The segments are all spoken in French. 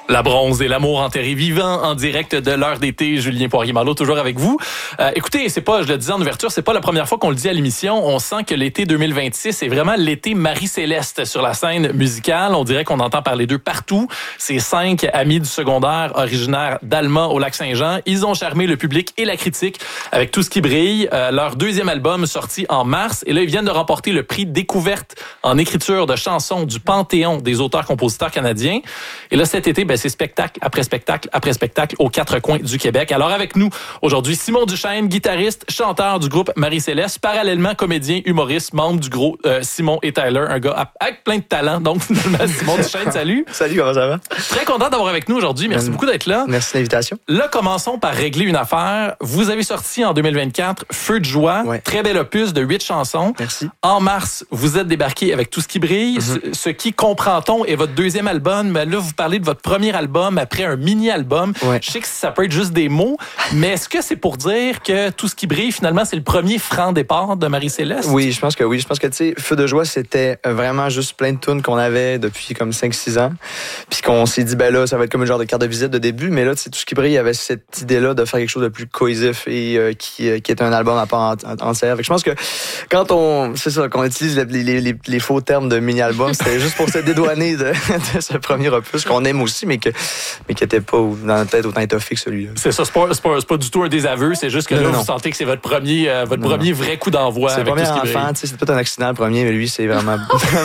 La bronze et l'amour enterré vivant en direct de l'heure d'été. Julien Poirier-Marleau, toujours avec vous. Écoutez, je le disais en ouverture, c'est pas la première fois qu'on le dit à l'émission. On sent que l'été 2026 est vraiment l'été Marie-Céleste sur la scène musicale. On dirait qu'on entend parler d'eux partout. Ces 5 amis du secondaire originaires d'Alma au Lac-Saint-Jean, ils ont charmé le public et la critique avec Tout ce qui brille. Leur 2e album sorti en mars. Et là, ils viennent de remporter le prix Découverte en écriture de chansons du Panthéon des auteurs-compositeurs canadiens. Et là, cet été, c'est spectacle après spectacle après spectacle aux 4 coins du Québec. Alors avec nous aujourd'hui, Simon Duchesne, guitariste, chanteur du groupe Marie-Céleste, parallèlement comédien, humoriste, membre du groupe Simon et Tyler, un gars avec plein de talent. Donc finalement, Simon Duchesne, salut. Salut, comment ça va? Très content d'avoir avec nous aujourd'hui. Merci beaucoup d'être là. Merci de l'invitation. Là, commençons par régler une affaire. Vous avez sorti en 2024 Feu de joie, très bel opus de 8 chansons. Merci. En mars, vous êtes débarqué avec Tout ce qui brille. Ce qui, comprend-on, est votre 2e album. Mais là, vous parlez de votre premier album après un mini-album. Je sais que ça peut être juste des mots, mais est-ce que c'est pour dire que Tout ce qui brille, finalement, c'est le premier franc départ de Marie-Céleste? Oui, je pense que oui. Je pense que, tu sais, Feu de joie, c'était vraiment juste plein de tunes qu'on avait depuis comme 5-6 ans. Puis qu'on s'est dit, là, ça va être comme un genre de carte de visite de début. Mais là, tu sais, Tout ce qui brille, il y avait cette idée-là de faire quelque chose de plus cohésif et qui est un album à part entière. Je pense que quand qu'on utilise les faux termes de mini-album, c'était juste pour se dédouaner de ce premier opus qu'on aime aussi, mais qui n'était pas dans la tête autant étoffé que celui-là. C'est ça, c'est pas du tout un désaveu, c'est juste que là, vous sentez que c'est votre premier vrai coup d'envoi. C'est le premier enfant, tu sais, c'est peut-être un accident le premier, mais lui, c'est vraiment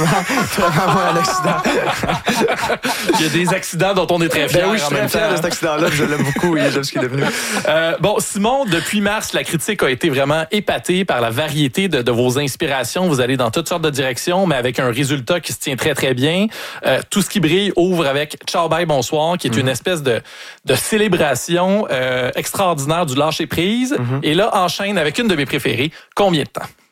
un accident. Il y a des accidents dont on est très fiers. Oui, je suis très fier de cet accident-là, je l'aime beaucoup et j'aime ce qu'il est devenu. Simon, depuis mars, la critique a été vraiment épatée par la variété de vos inspirations. Vous allez dans toutes sortes de directions, mais avec un résultat qui se tient très, très bien. Tout ce qui brille ouvre avec Ciao, bye, bonsoir, qui est une espèce de célébration extraordinaire du lâcher-prise. Et là, enchaîne avec une de mes préférées, Combien de temps?